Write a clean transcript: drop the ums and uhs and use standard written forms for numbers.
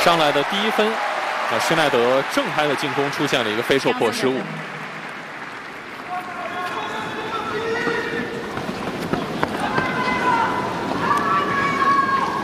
上来的第1分，施耐德正拍的进攻出现了一个非受迫失误。